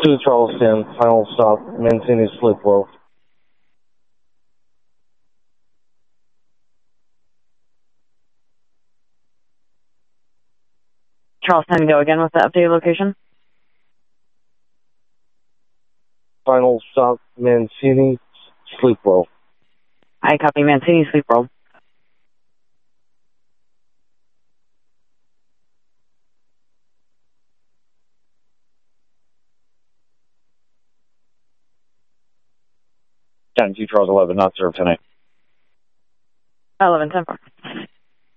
To Charles 10, final stop, Mancini, sleep well. Charles 10, go again with the updated location. Final stop, Mancini, sleep well. I copy Mancini, sleep well. Two Charles 11, not served tonight. 11, 10 4.